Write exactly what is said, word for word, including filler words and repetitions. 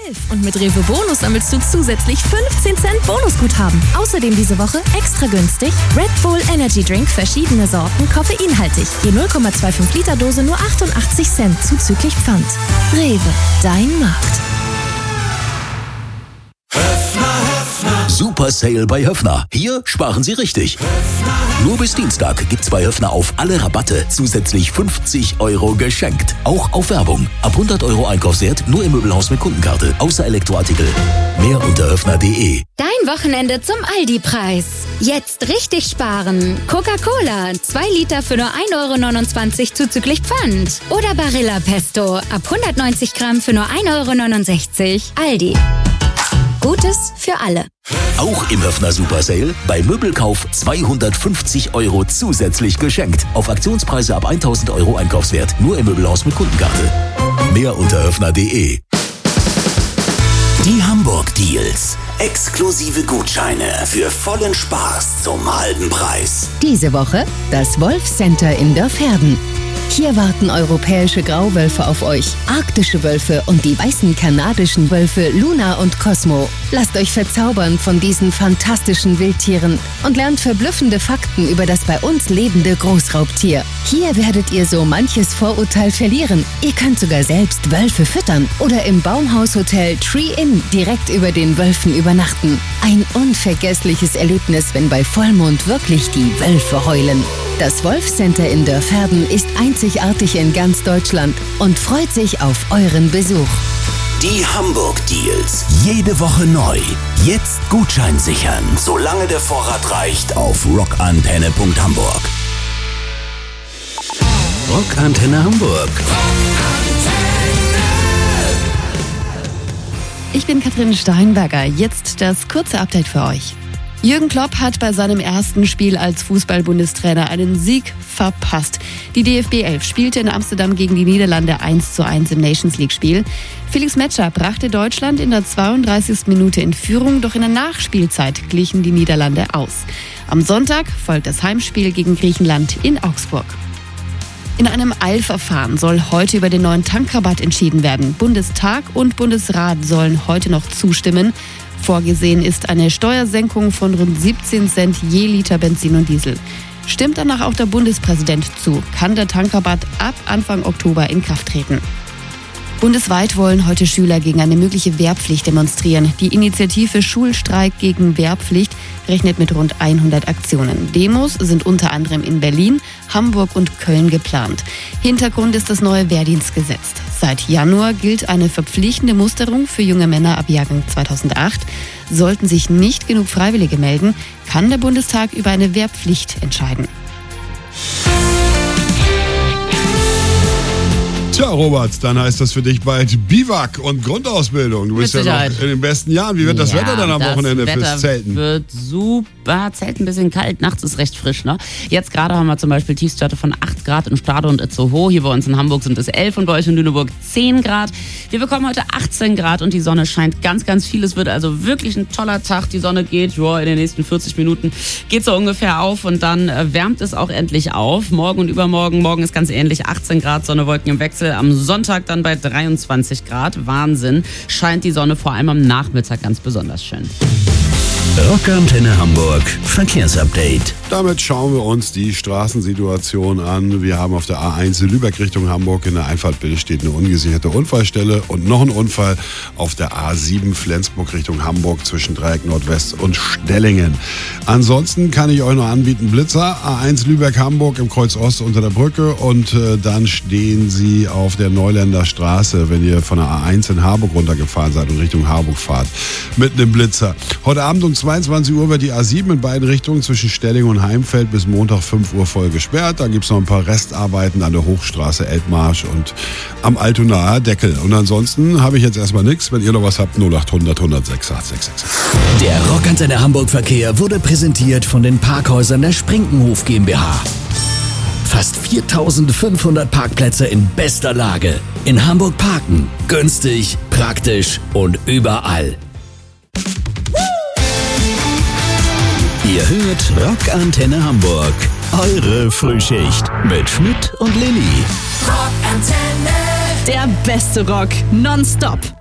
elf. Und mit Rewe Bonus sammelst du zusätzlich fünfzehn Cent Bonusguthaben. Außerdem diese Woche extra günstig Red Bull Energy Drink, verschiedene Sorten, koffeinhaltig. Je null Komma fünfundzwanzig Liter Dose nur achtundachtzig Cent zuzüglich Pfand. Rewe, dein Markt. Super Sale bei Höffner. Hier sparen Sie richtig. Nur bis Dienstag gibt's bei Höffner auf alle Rabatte zusätzlich fünfzig Euro geschenkt. Auch auf Werbung. Ab hundert Euro Einkaufswert nur im Möbelhaus mit Kundenkarte. Außer Elektroartikel. Mehr unter höffner punkt de. Dein Wochenende zum Aldi-Preis. Jetzt richtig sparen. Coca-Cola, zwei Liter für nur ein Euro neunundzwanzig zuzüglich Pfand. Oder Barilla Pesto, ab hundertneunzig Gramm für nur ein Euro neunundsechzig. Aldi. Gutes für alle. Auch im Höffner Super Sale bei Möbelkauf zweihundertfünfzig Euro zusätzlich geschenkt. Auf Aktionspreise ab tausend Euro Einkaufswert. Nur im Möbelhaus mit Kundenkarte. Mehr unter höffner punkt de. Die Hamburg Deals. Exklusive Gutscheine für vollen Spaß zum halben Preis. Diese Woche das Wolf Center in Dörferden. Hier warten europäische Grauwölfe auf euch, arktische Wölfe und die weißen kanadischen Wölfe Luna und Cosmo. Lasst euch verzaubern von diesen fantastischen Wildtieren und lernt verblüffende Fakten über das bei uns lebende Großraubtier. Hier werdet ihr so manches Vorurteil verlieren. Ihr könnt sogar selbst Wölfe füttern oder im Baumhaushotel Tree Inn direkt über den Wölfen übernachten. Ein unvergessliches Erlebnis, wenn bei Vollmond wirklich die Wölfe heulen. Das Wolf Center in Dörferden ist einzigartig in ganz Deutschland und freut sich auf euren Besuch. Die Hamburg Deals. Jede Woche neu. Jetzt Gutschein sichern, solange der Vorrat reicht, auf rockantenne punkt hamburg. Rockantenne Hamburg. Ich bin Katrin Steinberger. Jetzt das kurze Update für euch. Jürgen Klopp hat bei seinem ersten Spiel als Fußball-Bundestrainer einen Sieg verpasst. Die D F B elf spielte in Amsterdam gegen die Niederlande eins zu eins im Nations-League-Spiel. Felix Metscher brachte Deutschland in der zweiunddreißigsten Minute in Führung, doch in der Nachspielzeit glichen die Niederlande aus. Am Sonntag folgt das Heimspiel gegen Griechenland in Augsburg. In einem Eilverfahren soll heute über den neuen Tankrabatt entschieden werden. Bundestag und Bundesrat sollen heute noch zustimmen. Vorgesehen ist eine Steuersenkung von rund siebzehn Cent je Liter Benzin und Diesel. Stimmt danach auch der Bundespräsident zu, kann der Tankrabatt ab Anfang Oktober in Kraft treten. Bundesweit wollen heute Schüler gegen eine mögliche Wehrpflicht demonstrieren. Die Initiative Schulstreik gegen Wehrpflicht rechnet mit rund hundert Aktionen. Demos sind unter anderem in Berlin, Hamburg und Köln geplant. Hintergrund ist das neue Wehrdienstgesetz. Seit Januar gilt eine verpflichtende Musterung für junge Männer ab Jahrgang zweitausendacht. Sollten sich nicht genug Freiwillige melden, kann der Bundestag über eine Wehrpflicht entscheiden. Tja, Robert, dann heißt das für dich bald Biwak und Grundausbildung. Du bist ja noch in den besten Jahren. Wie wird das ja, Wetter dann am Wochenende fürs Zelten? Wird super. Zelten ein bisschen kalt. Nachts ist recht frisch, ne? Jetzt gerade haben wir zum Beispiel Tiefstwerte von acht Grad in Stade und Itzehoe. Hier bei uns in Hamburg sind es elf und bei euch in Lüneburg zehn Grad. Wir bekommen heute achtzehn Grad und die Sonne scheint ganz, ganz viel. Es wird also wirklich ein toller Tag. Die Sonne geht, joa, in den nächsten vierzig Minuten geht so ungefähr auf und dann äh, wärmt es auch endlich auf. Morgen und übermorgen, morgen ist ganz ähnlich, achtzehn Grad, Sonne, Wolken im Wechsel. Am Sonntag dann bei dreiundzwanzig Grad. Wahnsinn. Scheint die Sonne vor allem am Nachmittag ganz besonders schön. Rockantenne Hamburg Verkehrsupdate. Damit schauen wir uns die Straßensituation an. Wir haben auf der A eins Lübeck Richtung Hamburg in der Einfahrt steht eine ungesicherte Unfallstelle und noch ein Unfall auf der A sieben Flensburg Richtung Hamburg zwischen Dreieck Nordwest und Stellingen. Ansonsten kann ich euch noch anbieten Blitzer. A eins Lübeck Hamburg im Kreuz Ost unter der Brücke und äh, dann stehen sie auf der Neuländer Straße, wenn ihr von der A eins in Harburg runtergefahren seid und Richtung Harburg fahrt, mit einem Blitzer. Heute Abend um zweiundzwanzig Uhr wird die A sieben in beiden Richtungen zwischen Stellingen und Heimfeld bis Montag fünf Uhr voll gesperrt. Da gibt es noch ein paar Restarbeiten an der Hochstraße Elbmarsch und am Altonaer Deckel. Und ansonsten habe ich jetzt erstmal nichts. Wenn ihr noch was habt, null acht hundert hundertsechs acht sechs sechs. Der Rockantenne Hamburg Verkehr wurde präsentiert von den Parkhäusern der Sprinkenhof GmbH. Fast viertausendfünfhundert Parkplätze in bester Lage. In Hamburg parken. Günstig, praktisch und überall. Ihr hört Rockantenne Hamburg. Eure Frühschicht mit Schmidt und Lilly. Rockantenne. Der beste Rock nonstop.